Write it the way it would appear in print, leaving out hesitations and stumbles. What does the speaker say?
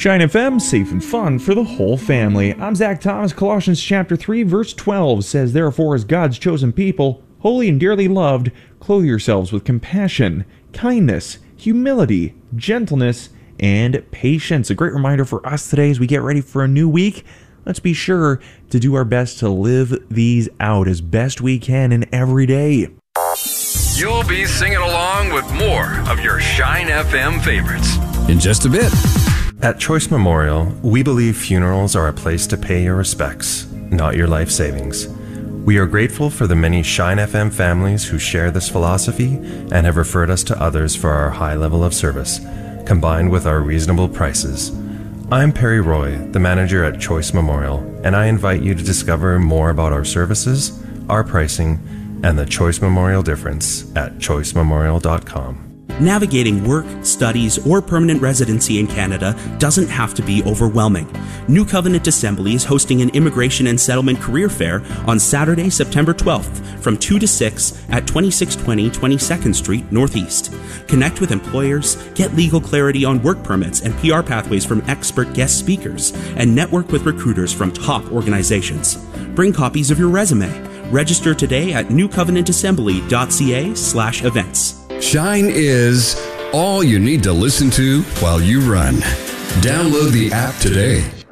Shine FM, safe and fun for the whole family. I'm Zach Thomas. Colossians chapter 3, verse 12 says, "Therefore, as God's chosen people, holy and dearly loved, clothe yourselves with compassion, kindness, humility, gentleness, and patience." A great reminder for us today as we get ready for a new week. Let's be sure to do our best to live these out as best we can in every day. You'll be singing along with more of your Shine FM favorites in just a bit. At Choice Memorial, we believe funerals are a place to pay your respects, not your life savings. We are grateful for the many Shine FM families who share this philosophy and have referred us to others for our high level of service, combined with our reasonable prices. I'm Perry Roy, the manager at Choice Memorial, and I invite you to discover more about our services, our pricing, and the Choice Memorial difference at choicememorial.com. Navigating work, studies, or permanent residency in Canada doesn't have to be overwhelming. New Covenant Assembly is hosting an Immigration and Settlement Career Fair on Saturday, September 12th from 2 to 6 at 2620 22nd Street, Northeast. Connect with employers, get legal clarity on work permits and PR pathways from expert guest speakers, and network with recruiters from top organizations. Bring copies of your resume. Register today at newcovenantassembly.ca/events. Shine is all you need to listen to while you run. Download the app today.